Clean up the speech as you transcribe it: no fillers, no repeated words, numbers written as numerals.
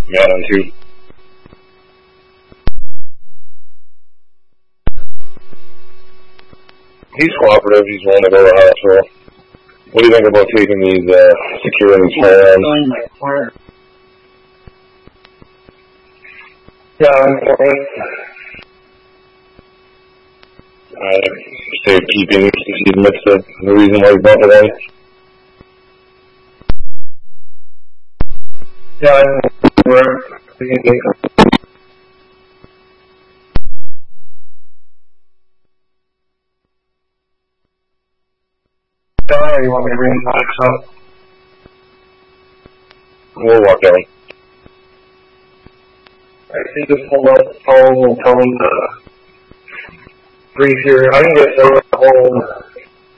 Matt on 2. He's cooperative. He's willing to go to the hospital. What do you think about taking these, securing these firearms? Yeah, say keeping, if he admits the reason why he brought it in. yeah, you want me to bring the box up? We'll walk down. I think just hold up the phone and tell them to brief here. I can get the whole